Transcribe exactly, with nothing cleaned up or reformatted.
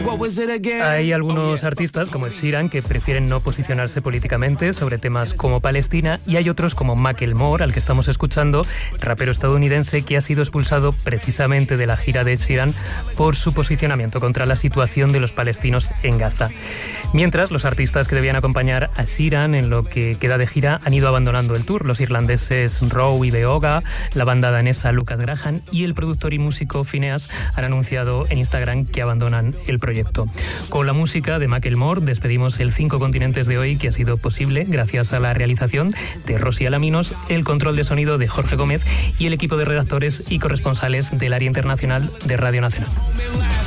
Hay algunos artistas como Ed Sheeran que prefieren no posicionarse políticamente sobre temas como Palestina, y hay otros como Macklemore, al que estamos escuchando, rapero estadounidense que ha sido expulsado precisamente de la gira de Ed Sheeran por su posicionamiento contra la situación de los palestinos en Gaza. Mientras, los artistas que debían acompañar a Sheeran en lo que queda de gira han ido abandonando el tour. Los irlandeses Rowe y Beoga, la banda danesa Lucas Graham y el productor y músico Phineas han anunciado en Instagram que abandonan el proyecto. Con la música de Macklemore despedimos el Cinco Continentes de hoy, que ha sido posible gracias a la realización de Rosy Alaminos, el control de sonido de Jorge Gómez y el equipo de redactores y corresponsales del área internacional de Radio Nacional.